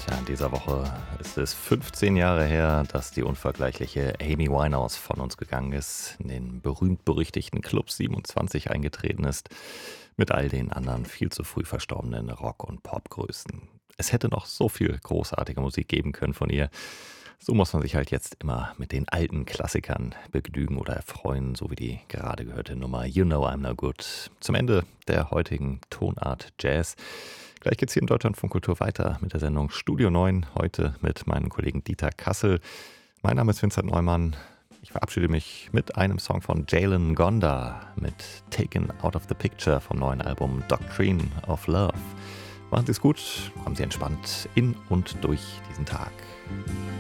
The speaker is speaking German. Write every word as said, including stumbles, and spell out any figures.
Ja, in dieser Woche ist es fünfzehn Jahre her, dass die unvergleichliche Amy Winehouse von uns gegangen ist, in den berühmt-berüchtigten Club siebenundzwanzig eingetreten ist, mit all den anderen viel zu früh verstorbenen Rock- und Popgrößen. Es hätte noch so viel großartige Musik geben können von ihr. So muss man sich halt jetzt immer mit den alten Klassikern begnügen oder erfreuen, so wie die gerade gehörte Nummer You Know I'm No Good. Zum Ende der heutigen Tonart Jazz. Gleich geht's hier im Deutschlandfunk Kultur weiter mit der Sendung Studio neun, heute mit meinem Kollegen Dieter Kassel. Mein Name ist Vincent Neumann. Ich verabschiede mich mit einem Song von Jalen Gonda mit Taken Out of the Picture vom neuen Album Doctrine of Love. Machen Sie es gut, kommen Sie entspannt in und durch diesen Tag.